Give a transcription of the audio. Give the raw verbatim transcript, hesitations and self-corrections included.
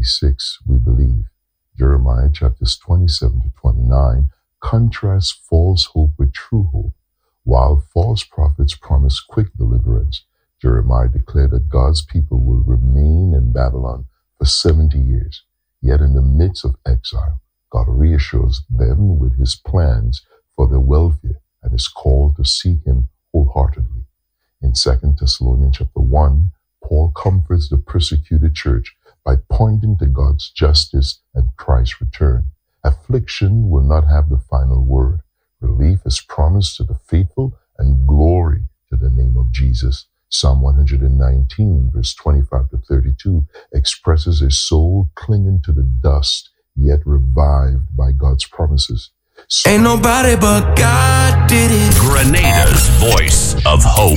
six, we believe. Jeremiah chapters twenty-seven to twenty-nine contrasts false hope with true hope. While false prophets promise quick deliverance, Jeremiah declared that God's people will remain in Babylon for seventy years. Yet in the midst of exile, God reassures them with his plans for their welfare and is called to seek him wholeheartedly. In Second Thessalonians chapter one, Paul comforts the persecuted church by pointing to God's justice and Christ's return. Affliction will not have the final word. Relief is promised to the faithful and glory to the name of Jesus. Psalm one nineteen, verse twenty-five to thirty-two, expresses a soul clinging to the dust, yet revived by God's promises. Ain't nobody but God did it. Grenada's voice of hope.